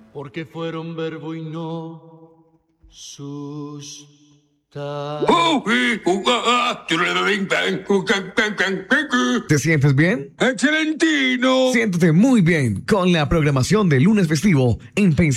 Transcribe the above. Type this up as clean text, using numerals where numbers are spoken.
porque fueron verbo y no sustantivo. ¿Te sientes bien? ¡Excelentino! Siéntete muy bien con la programación de lunes festivo en Pensilvania.